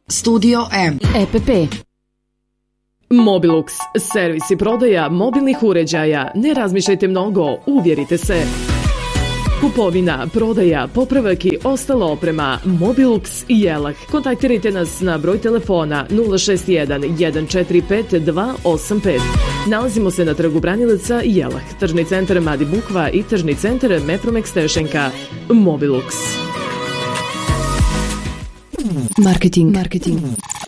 Studio M. EPP. Mobilux, servis i prodaja mobilnih uređaja. Ne razmišljajte mnogo, uvjerite se. Kupovina, prodaja, popravak i ostala oprema. Mobilux i Jelah. Kontaktirajte nas na broj telefona 061 145 285. Nalazimo se na trgu Branilaca Jelah, tržni centar Madi Bukva i tržni centar Metromex Tešenka. Mobilux. Marketing.